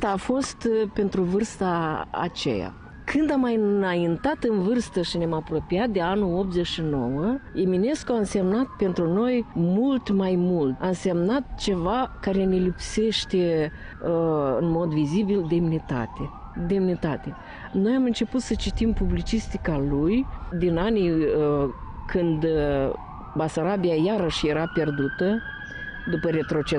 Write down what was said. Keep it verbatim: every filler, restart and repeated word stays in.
Asta a fost pentru vârsta aceea. Când am mai înaintat în vârstă și ne-am apropiat de anul optzeci și nouă, Eminescu a însemnat pentru noi mult mai mult. A însemnat ceva care ne lipsește uh, în mod vizibil, demnitate. demnitate. Noi am început să citim publicistica lui din anii uh, când uh, Basarabia iarăși era pierdută, după retrocedare.